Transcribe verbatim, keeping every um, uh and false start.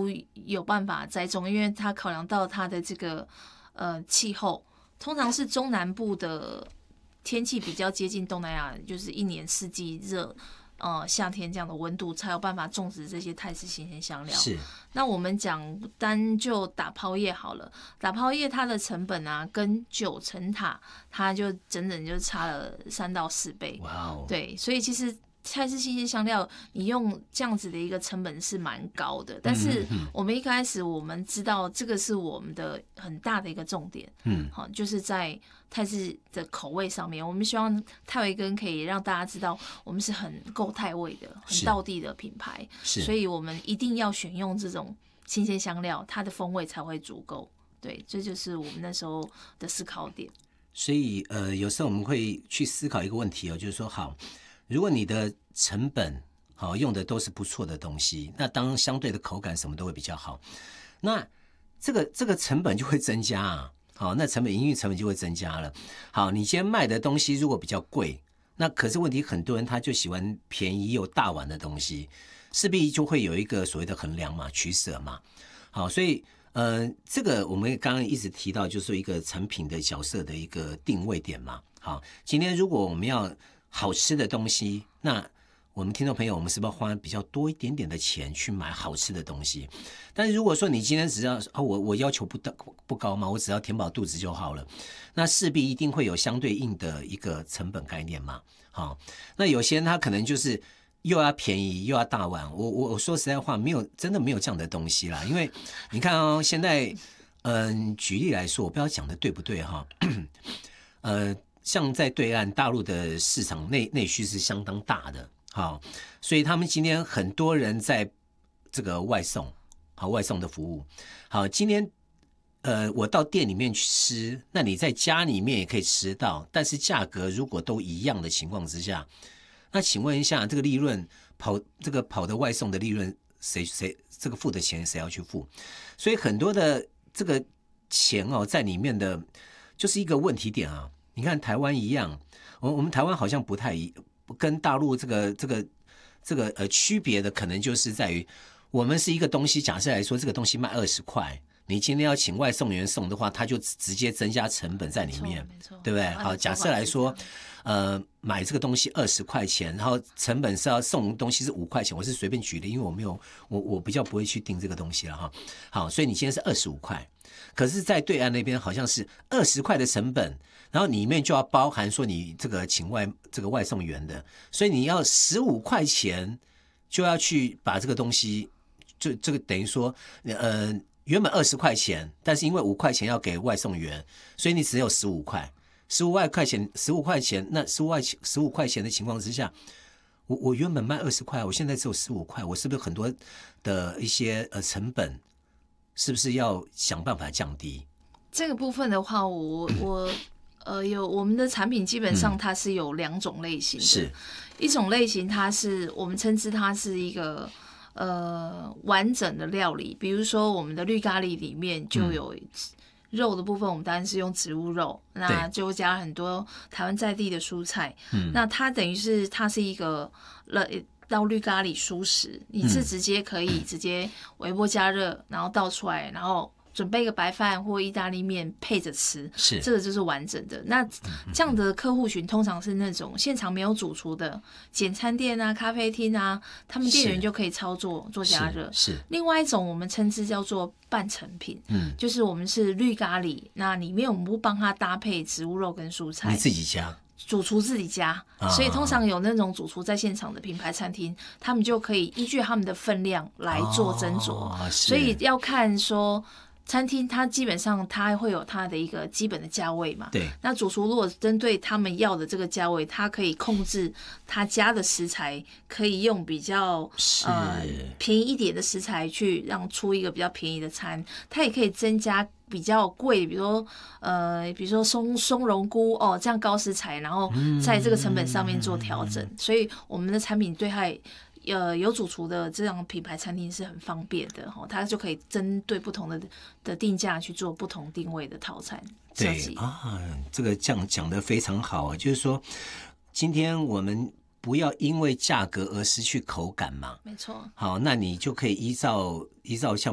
不有办法栽种，因为它考量到它的这个呃气候，通常是中南部的天气比较接近东南亚，就是一年四季热。呃，夏天这样的温度才有办法种植这些泰式新鲜香料。 是， 那我们讲单就打泡叶好了，打泡叶它的成本啊，跟九层塔它就整整就差了三到四倍。 哇哦， 对，所以其实泰式新鲜香料，你用这样子的一个成本是蛮高的。但是我们一开始我们知道这个是我们的很大的一个重点，嗯，好，就是在泰式的口味上面，我们希望泰维根可以让大家知道，我们是很够泰味的、很道地的品牌，所以我们一定要选用这种新鲜香料，它的风味才会足够。对，这就是我们那时候的思考点。 所以呃，有时候我们会去思考一个问题哦，就是说，好，如果你的成本好用的都是不错的东西，那当然相对的口感什么都会比较好，那这个这个成本就会增加啊。好，那成本营运成本就会增加了。好，你今天卖的东西如果比较贵，那可是问题很多人他就喜欢便宜又大碗的东西，势必就会有一个所谓的衡量嘛、取舍嘛。好，所以呃，这个我们刚刚一直提到，就是一个产品的角色的一个定位点嘛。好，今天如果我们要好吃的东西，那我们听众朋友，我们是不是要花比较多一点点的钱去买好吃的东西？但是如果说你今天只要啊，我我要求不不高嘛，我只要填饱肚子就好了，那势必一定会有相对应的一个成本概念嘛。好，那有些人他可能就是又要便宜又要大碗，我我我说实在话，没有真的没有这样的东西啦。因为你看哦，现在嗯，举例来说，我不知道讲的对不对哈，呃，像在对岸大陆的市场内内需是相当大的。好，所以他们今天很多人在这个外送，好，外送的服务。好，今天呃，我到店里面去吃，那你在家里面也可以吃到，但是价格如果都一样的情况之下，那请问一下，这个利润跑这个跑的外送的利润，谁谁这个付的钱谁要去付？所以很多的这个钱哦，在里面的就是一个问题点啊。你看台湾一样，我我们台湾好像不太一。跟大陆这个这个这个呃区别的可能就是在于，我们是一个东西，假设来说这个东西卖二十块，你今天要请外送员送的话，他就直接增加成本在里面，对不对？好，假设来说，呃，买这个东西二十块钱，然后成本是要送东西是五块钱，我是随便举例，因为我没有我我比较不会去定这个东西了哈。好，所以你今天是二十五块，可是，在对岸那边好像是二十块的成本。然后里面就要包含说你这个请外这个外送员的，所以你要十五块钱就要去把这个东西，就这个等于说，呃，原本二十块钱，但是因为五块钱要给外送员，所以你只有十五块，十五块钱，十五块钱，那十五块十五块钱的情况之下，我我原本卖二十块，我现在只有十五块，我是不是很多的一些呃成本，是不是要想办法降低？ 这个部分的话，我我。呃，有我们的产品基本上它是有两种类型的， 是一种类型它是我们称之它是一个呃完整的料理，比如说我们的绿咖喱里面就有肉的部分，我们当然是用植物肉，那就加很多台湾在地的蔬菜，那它等于是它是一个了。到绿咖喱蔬食，你是直接可以直接微波加热，然后倒出来，然后准备一个白饭或意大利面配着吃， 是这个就是完整的。那这样的客户群通常是那种现场没有主厨的简餐店啊、咖啡厅啊，他们店员就可以操作做加热。 是, 是另外一种我们称之叫做半成品，嗯，就是我们是绿咖喱，那里面我们不帮他搭配植物肉跟蔬菜， 你自己加。 主厨自己加，所以通常有那种主厨在现场的品牌餐厅，他们就可以依据他们的分量来做斟酌，哦，所以要看说餐厅它基本上它会有它的一个基本的价位嘛， 对。 那主厨如果针对他们要的这个价位，他可以控制他加的食材，可以用比较呃便宜一点的食材去让出一个比较便宜的餐，他也可以增加。比较贵，比如说呃，比如说松松茸菇哦，这样高食材，然后在这个成本上面做调整，嗯，所以我们的产品对它呃有主厨的这样品牌餐厅是很方便的哈，它就可以针对不同的的定价去做不同定位的套餐设计。 对啊，这个这样讲得非常好，就是说今天我们不要因为价格而失去口感嘛， 没错。 好，那你就可以依照依照像。